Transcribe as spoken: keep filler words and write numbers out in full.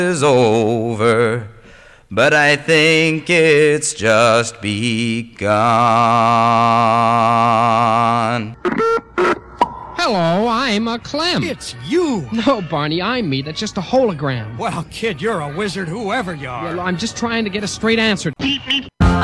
is over, but I think it's just begun. Hello, I'm a Clem. It's you! No, Barney, I'm me. That's just a hologram. Well, kid, you're a wizard whoever you are. Well, I'm just trying to get a straight answer.